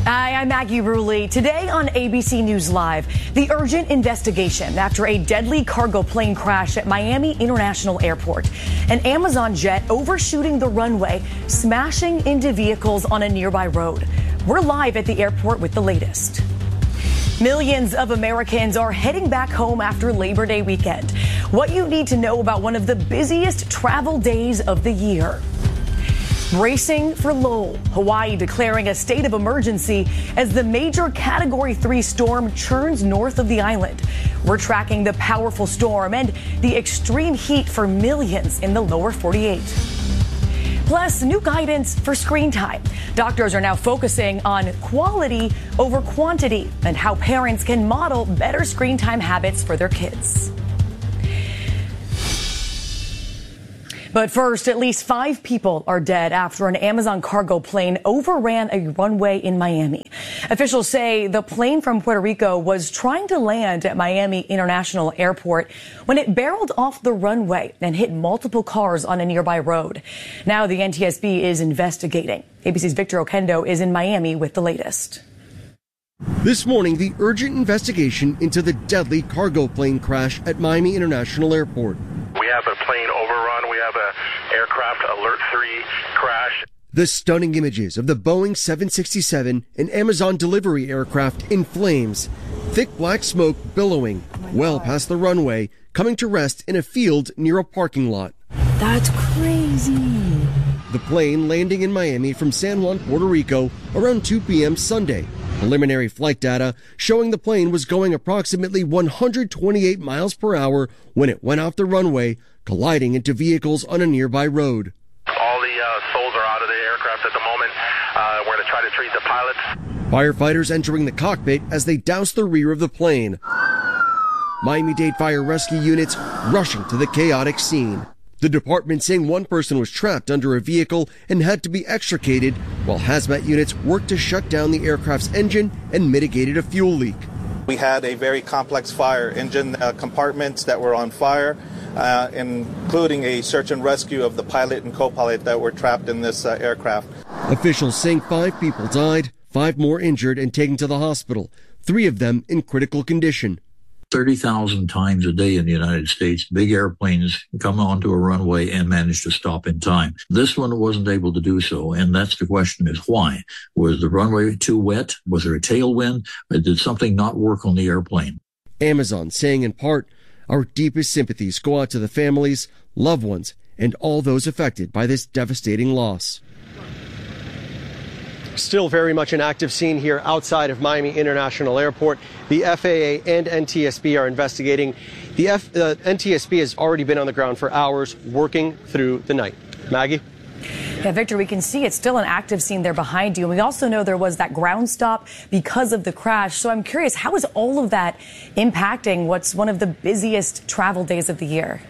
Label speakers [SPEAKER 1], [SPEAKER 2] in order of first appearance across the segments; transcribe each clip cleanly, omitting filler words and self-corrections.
[SPEAKER 1] Hi, I'm Maggie Rulli. Today on ABC News Live, the urgent investigation after a deadly cargo plane crash at Miami International Airport. An Amazon jet overshooting the runway, smashing into vehicles on a nearby road. We're live at the airport with the latest. Millions of Americans are heading back home after Labor Day weekend. What you need to know about one of the busiest travel days of the year. Bracing for Lowell, Hawaii declaring a state of emergency as the major Category 3 storm churns north of the island. We're tracking the powerful storm and the extreme heat for millions in the lower 48. Plus, new guidance for screen time. Doctors are now focusing on quality over quantity and how parents can model better screen time habits for their kids. But first, at least 5 people are dead after an Amazon cargo plane overran a runway in Miami. Officials say the plane from Puerto Rico was trying to land at Miami International Airport when it barreled off the runway and hit multiple cars on a nearby road. Now the NTSB is investigating. ABC's Victor Oquendo is in Miami with the latest.
[SPEAKER 2] This morning, the urgent investigation into the deadly cargo plane crash at Miami International Airport.
[SPEAKER 3] We have a plane overrun. We have a aircraft alert 3 crash.
[SPEAKER 2] The stunning images of the Boeing 767 and Amazon delivery aircraft in flames, thick black smoke billowing well past the runway, coming to rest in a field near a parking lot.
[SPEAKER 1] That's crazy.
[SPEAKER 2] The plane landing in Miami from San Juan, Puerto Rico around 2 p.m. Sunday. Preliminary flight data showing the plane was going approximately 128 miles per hour when it went off the runway, colliding into vehicles on a nearby road.
[SPEAKER 3] All the souls are out of the aircraft at the moment. We're going to try to treat the pilots.
[SPEAKER 2] Firefighters entering the cockpit as they douse the rear of the plane. Miami-Dade fire rescue units rushing to the chaotic scene. The department saying one person was trapped under a vehicle and had to be extricated, while hazmat units worked to shut down the aircraft's engine and mitigated a fuel leak.
[SPEAKER 4] We had a very complex fire, engine compartments that were on fire, including a search and rescue of the pilot and co-pilot that were trapped in this aircraft.
[SPEAKER 2] Officials saying 5 people died, 5 more injured and taken to the hospital, 3 of them in critical condition.
[SPEAKER 5] 30,000 times a day in the United States, big airplanes come onto a runway and manage to stop in time. This one wasn't able to do so, and that's the question is why? Was the runway too wet? Was there a tailwind? Or did something not work on the airplane?
[SPEAKER 2] Amazon saying in part, our deepest sympathies go out to the families, loved ones, and all those affected by this devastating loss.
[SPEAKER 6] Still very much an active scene here outside of Miami International Airport. The FAA and NTSB are investigating. The NTSB has already been on the ground for hours working through the night. Maggie?
[SPEAKER 1] Yeah, Victor, we can see it's still an active scene there behind you. And we also know there was that ground stop because of the crash. So I'm curious, how is all of that impacting what's one of the busiest travel days of the year?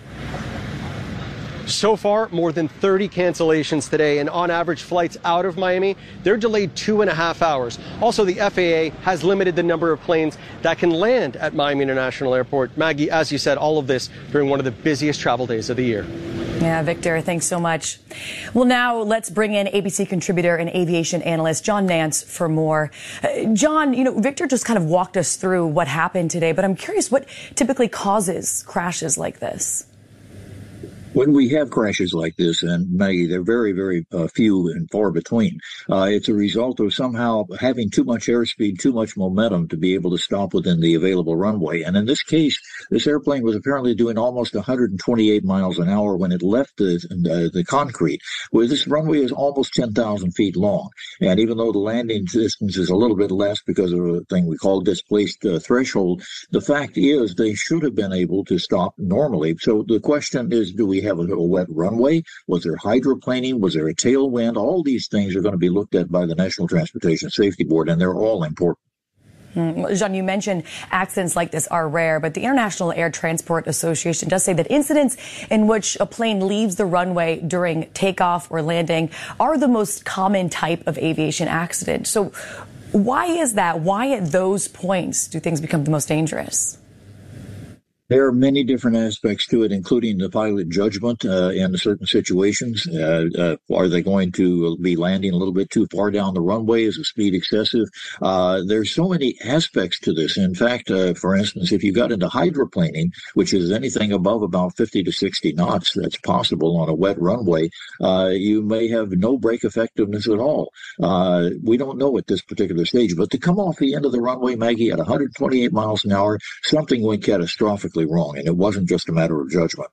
[SPEAKER 6] So far, more than 30 cancellations today, and on average, flights out of Miami, they're delayed 2.5 hours. Also, the FAA has limited the number of planes that can land at Miami International Airport. Maggie, as you said, all of this during one of the busiest travel days of the year.
[SPEAKER 1] Yeah, Victor, thanks so much. Well, now let's bring in ABC contributor and aviation analyst John Nance for more. John, Victor just kind of walked us through what happened today, but I'm curious what typically causes crashes like this.
[SPEAKER 5] When we have crashes like this, and Maggie, they're very, very few and far between, it's a result of somehow having too much airspeed, too much momentum to be able to stop within the available runway. And in this case, this airplane was apparently doing almost 128 miles an hour when it left the concrete, where this runway is almost 10,000 feet long. And even though the landing distance is a little bit less because of a thing we call displaced threshold, the fact is they should have been able to stop normally. So the question is, do we have a wet runway? Was there hydroplaning? Was there a tailwind? All these things are going to be looked at by the National Transportation Safety Board, and they're all important.
[SPEAKER 1] Jean, you mentioned accidents like this are rare, but the International Air Transport Association does say that incidents in which a plane leaves the runway during takeoff or landing are the most common type of aviation accident. So why is that? Why at those points do things become the most dangerous?
[SPEAKER 5] There are many different aspects to it, including the pilot judgment in certain situations. Are they going to be landing a little bit too far down the runway? Is the speed excessive? There's so many aspects to this. In fact, for instance, if you got into hydroplaning, which is anything above about 50 to 60 knots, that's possible on a wet runway, you may have no brake effectiveness at all. We don't know at this particular stage, but to come off the end of the runway, Maggie, at 128 miles an hour, something went catastrophically wrong, and it wasn't just a matter of judgment.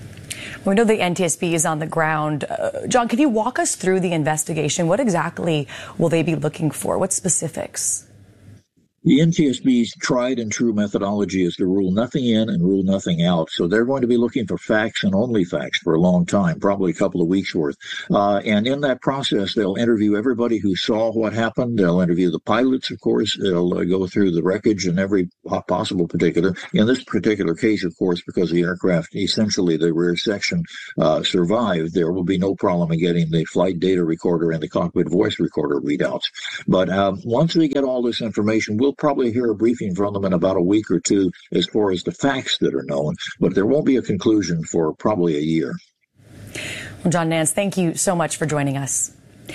[SPEAKER 1] We know the NTSB is on the ground. John, can you walk us through the investigation? What exactly will they be looking for? What specifics?
[SPEAKER 5] The NTSB's tried and true methodology is to rule nothing in and rule nothing out. So they're going to be looking for facts and only facts for a long time, probably a couple of weeks worth. And in that process, they'll interview everybody who saw what happened. They'll interview the pilots, of course. They'll go through the wreckage and every possible particular. In this particular case, of course, because the aircraft, essentially the rear section, survived, there will be no problem in getting the flight data recorder and the cockpit voice recorder readouts. But once we get all this information, we'll probably hear a briefing from them in about a week or two as far as the facts that are known, but there won't be a conclusion for probably a year.
[SPEAKER 1] Well, John Nance, thank you so much for joining us.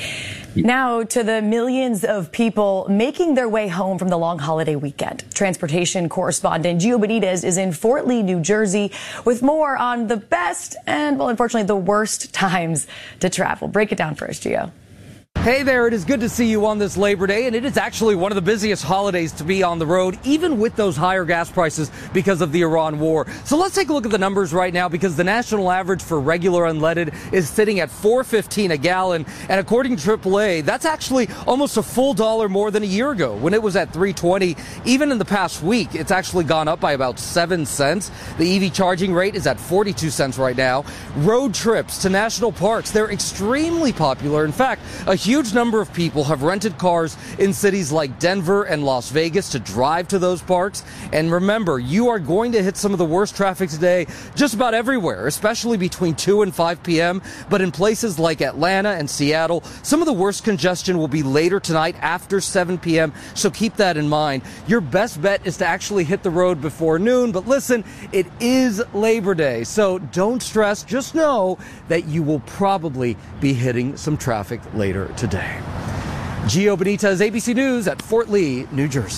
[SPEAKER 1] Now to the millions of people making their way home from the long holiday weekend. Transportation correspondent Gio Benitez is in Fort Lee, New Jersey, with more on the best and, well, unfortunately, the worst times to travel. Break it down for us, Gio.
[SPEAKER 7] Hey there, it is good to see you on this Labor Day, and it is actually one of the busiest holidays to be on the road, even with those higher gas prices because of the Iran war. So let's take a look at the numbers right now, because the national average for regular unleaded is sitting at $4.15 a gallon, and according to AAA, that's actually almost a full $1 more than a year ago when it was at $3.20. Even in the past week, it's actually gone up by about 7 cents. The EV charging rate is at 42 cents right now. Road trips to national parks, they're extremely popular. In fact, a huge number of people have rented cars in cities like Denver and Las Vegas to drive to those parks. And remember, you are going to hit some of the worst traffic today just about everywhere, especially between 2 and 5 p.m. But in places like Atlanta and Seattle, some of the worst congestion will be later tonight after 7 p.m. So keep that in mind. Your best bet is to actually hit the road before noon. But listen, it is Labor Day, so don't stress. Just know that you will probably be hitting some traffic later today. Gio Benitez, ABC News at Fort Lee, New Jersey.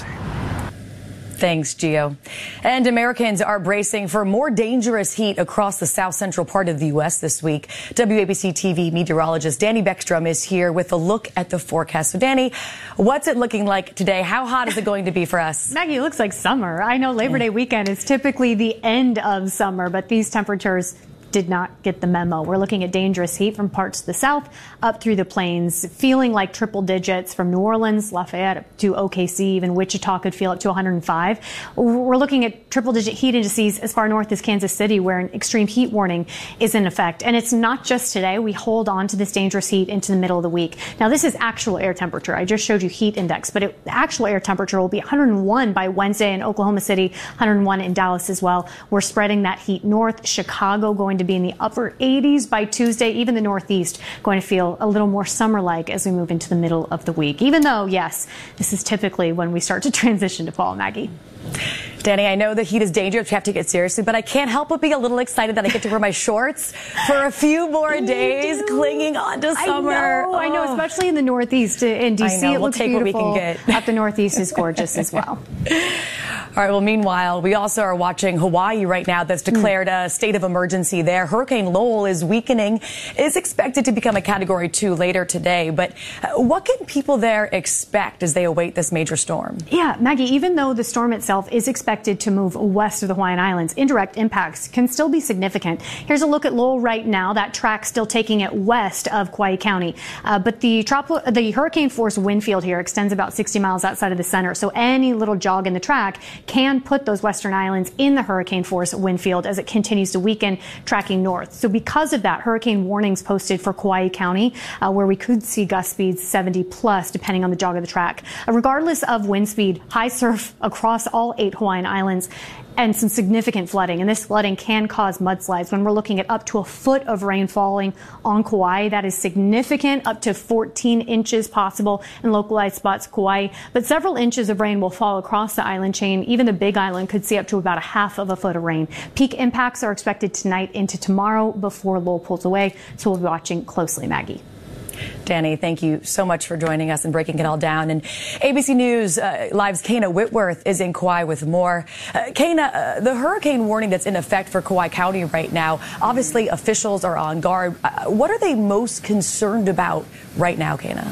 [SPEAKER 1] Thanks, Gio. And Americans are bracing for more dangerous heat across the south central part of the U.S. this week. WABC TV meteorologist Danny Beckstrom is here with a look at the forecast. So, Danny, what's it looking like today? How hot is it going to be for us?
[SPEAKER 8] Maggie, it looks like summer. I know Labor Day weekend is typically the end of summer, but these temperatures did not get the memo. We're looking at dangerous heat from parts of the south up through the plains, feeling like triple digits from New Orleans, Lafayette to OKC, even Wichita could feel up to 105. We're looking at triple digit heat indices as far north as Kansas City, where an extreme heat warning is in effect. And it's not just today. We hold on to this dangerous heat into the middle of the week. Now, this is actual air temperature. I just showed you heat index, but the actual air temperature will be 101 by Wednesday in Oklahoma City, 101 in Dallas as well. We're spreading that heat north. Chicago going to be in the upper 80s by Tuesday. Even the Northeast going to feel a little more summer-like as we move into the middle of the week. Even though, yes, this is typically when we start to transition to fall, Maggie.
[SPEAKER 1] Danny, I know the heat is dangerous. We have to get seriously, but I can't help but be a little excited that I get to wear my shorts for a few more days, clinging on to summer.
[SPEAKER 8] I know, especially in the Northeast. In D.C., it looks beautiful.
[SPEAKER 1] What we can get.
[SPEAKER 8] Up the Northeast is gorgeous as well.
[SPEAKER 1] All right, well, meanwhile, we also are watching Hawaii right now that's declared a state of emergency there. Hurricane Lowell is weakening, is expected to become a Category 2 later today. But what can people there expect as they await this major storm?
[SPEAKER 8] Yeah, Maggie, even though the storm itself is expected to move west of the Hawaiian Islands, indirect impacts can still be significant. Here's a look at Lowell right now. That track still taking it west of Kauai County. But the hurricane force wind field here extends about 60 miles outside of the center. So any little jog in the track can put those western islands in the hurricane force wind field as it continues to weaken, tracking north. So because of that, hurricane warnings posted for Kauai County, where we could see gust speeds 70 plus, depending on the jog of the track. Regardless of wind speed, high surf across all 8 Hawaiian islands. and some significant flooding. And this flooding can cause mudslides. When we're looking at up to a foot of rain falling on Kauai, that is significant, up to 14 inches possible in localized spots, Kauai. But several inches of rain will fall across the island chain. Even the Big Island could see up to about a half of a foot of rain. Peak impacts are expected tonight into tomorrow before Lowell pulls away. So we'll be watching closely, Maggie.
[SPEAKER 1] Danny, thank you so much for joining us and breaking it all down. And ABC News Live's Kayna Whitworth is in Kauai with more. Kayna, the hurricane warning that's in effect for Kauai County right now, obviously officials are on guard. What are they most concerned about right now, Kayna?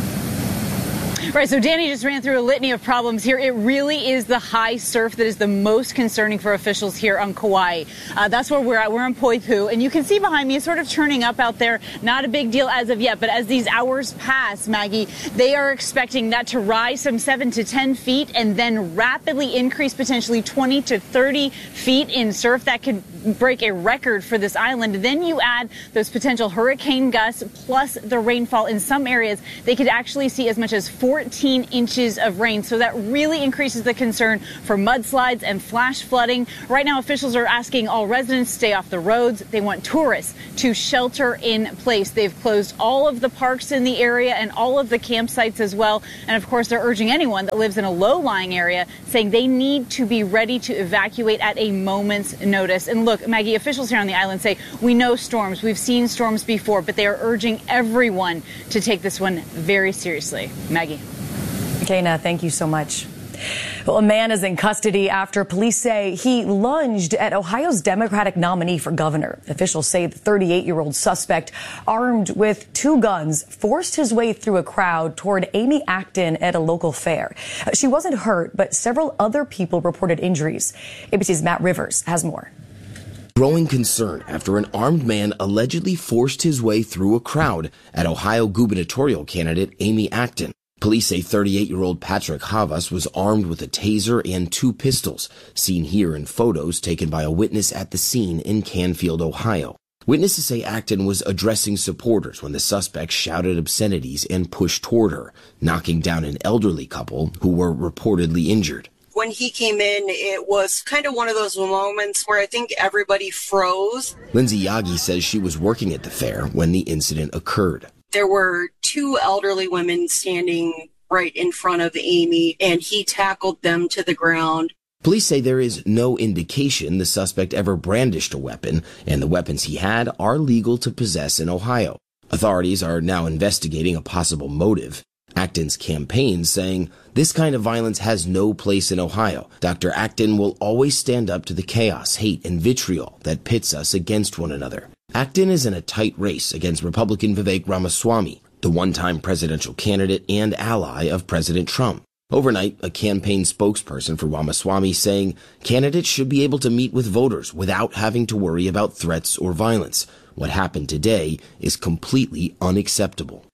[SPEAKER 9] Right, so Danny just ran through a litany of problems here. It really is the high surf that is the most concerning for officials here on Kauai. That's where we're at. We're in Poipu, and you can see behind me it's sort of churning up out there. Not a big deal as of yet, but as these hours pass, Maggie, they are expecting that to rise some 7 to 10 feet and then rapidly increase potentially 20 to 30 feet in surf. That could break a record for this island. Then you add those potential hurricane gusts plus the rainfall in some areas. They could actually see as much as 14 inches of rain. So that really increases the concern for mudslides and flash flooding. Right now, officials are asking all residents to stay off the roads. They want tourists to shelter in place. They've closed all of the parks in the area and all of the campsites as well. And of course, they're urging anyone that lives in a low-lying area, saying they need to be ready to evacuate at a moment's notice. And look, Maggie, officials here on the island say, we know storms. We've seen storms before, but they are urging everyone to take this one very seriously. Maggie.
[SPEAKER 1] Kayna, thank you so much. Well, a man is in custody after police say he lunged at Ohio's Democratic nominee for governor. Officials say the 38-year-old suspect, armed with 2 guns, forced his way through a crowd toward Amy Acton at a local fair. She wasn't hurt, but several other people reported injuries. ABC's Matt Rivers has more.
[SPEAKER 10] Growing concern after an armed man allegedly forced his way through a crowd at Ohio gubernatorial candidate Amy Acton. Police say 38-year-old Patrick Havas was armed with a taser and 2 pistols, seen here in photos taken by a witness at the scene in Canfield, Ohio. Witnesses say Acton was addressing supporters when the suspect shouted obscenities and pushed toward her, knocking down an elderly couple who were reportedly injured.
[SPEAKER 11] When he came in, it was kind of one of those moments where I think everybody froze.
[SPEAKER 10] Lindsay Yagi says she was working at the fair when the incident occurred.
[SPEAKER 11] There were 2 elderly women standing right in front of Amy, and he tackled them to the ground.
[SPEAKER 10] Police say there is no indication the suspect ever brandished a weapon, and the weapons he had are legal to possess in Ohio. Authorities are now investigating a possible motive. Acton's campaign saying this kind of violence has no place in Ohio. Dr. Acton will always stand up to the chaos, hate, and vitriol that pits us against one another. Acton is in a tight race against Republican Vivek Ramaswamy, the one-time presidential candidate and ally of President Trump. Overnight, a campaign spokesperson for Ramaswamy saying candidates should be able to meet with voters without having to worry about threats or violence. What happened today is completely unacceptable.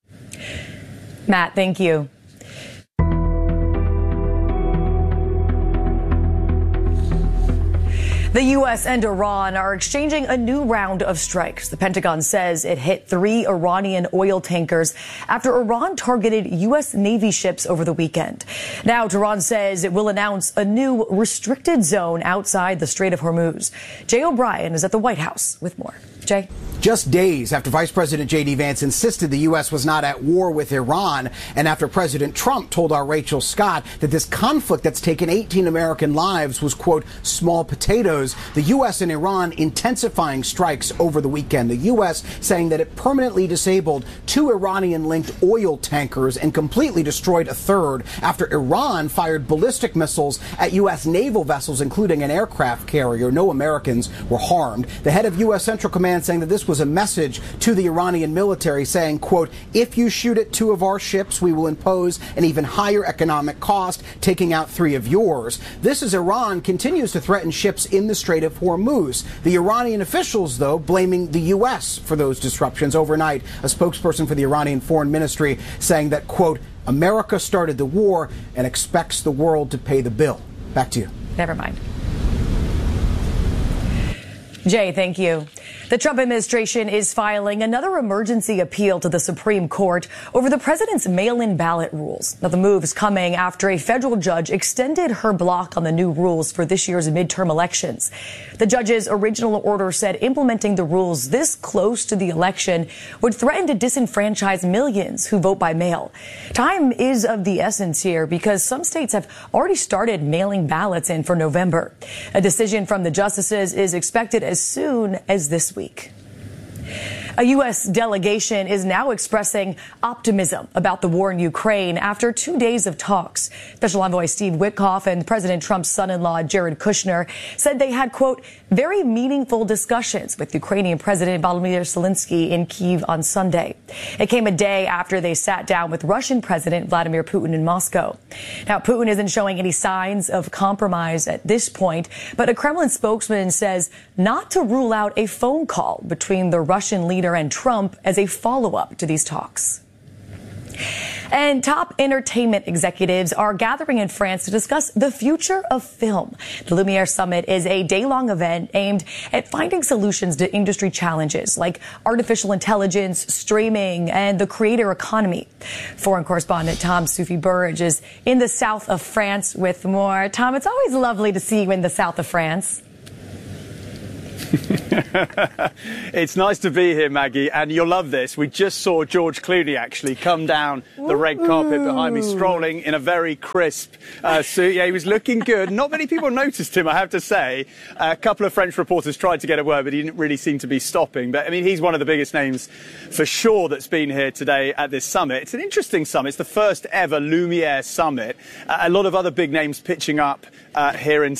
[SPEAKER 1] Matt, thank you. The U.S. and Iran are exchanging a new round of strikes. The Pentagon says it hit 3 Iranian oil tankers after Iran targeted U.S. Navy ships over the weekend. Now, Tehran says it will announce a new restricted zone outside the Strait of Hormuz. Jay O'Brien is at the White House with more. Jay?
[SPEAKER 12] Just days after Vice President J.D. Vance insisted the U.S. was not at war with Iran, and after President Trump told our Rachel Scott that this conflict that's taken 18 American lives was, quote, small potatoes, the U.S. and Iran intensifying strikes over the weekend. The U.S. saying that it permanently disabled 2 Iranian-linked oil tankers and completely destroyed a third after Iran fired ballistic missiles at U.S. naval vessels, including an aircraft carrier. No Americans were harmed. The head of U.S. Central Command saying that this was a message to the Iranian military saying, quote, if you shoot at 2 of our ships, we will impose an even higher economic cost, taking out 3 of yours. This as Iran continues to threaten ships in the Strait of Hormuz. The Iranian officials, though, blaming the U.S. for those disruptions. Overnight, a spokesperson for the Iranian Foreign Ministry saying that, quote, America started the war and expects the world to pay the bill. Back to you.
[SPEAKER 1] Never mind. Jay, thank you. The Trump administration is filing another emergency appeal to the Supreme Court over the president's mail-in ballot rules. Now, the move is coming after a federal judge extended her block on the new rules for this year's midterm elections. The judge's original order said implementing the rules this close to the election would threaten to disenfranchise millions who vote by mail. Time is of the essence here because some states have already started mailing ballots in for November. A decision from the justices is expected as soon as this week. A U.S. delegation is now expressing optimism about the war in Ukraine after 2 days of talks. Special Envoy Steve Witkoff and President Trump's son-in-law Jared Kushner said they had, quote, very meaningful discussions with Ukrainian President Volodymyr Zelensky in Kyiv on Sunday. It came a day after they sat down with Russian President Vladimir Putin in Moscow. Now, Putin isn't showing any signs of compromise at this point, but a Kremlin spokesman says not to rule out a phone call between the Russian leader and Trump as a follow-up to these talks. And top entertainment executives are gathering in France to discuss the future of film. The Lumiere Summit is a day-long event aimed at finding solutions to industry challenges like artificial intelligence, streaming, and the creator economy. Foreign correspondent Tom Soufi Burridge is in the south of France with more. Tom, it's always lovely to see you in the south of France.
[SPEAKER 13] It's nice to be here, Maggie, and you'll love this. We just saw George Clooney actually come down the red carpet behind me, strolling in a very crisp suit. Yeah, he was looking good. Not many people noticed him, I have to say. A couple of French reporters tried to get a word, but he didn't really seem to be stopping. But, I mean, he's one of the biggest names for sure that's been here today at this summit. It's an interesting summit. It's the first ever Lumiere Summit. A lot of other big names pitching up here in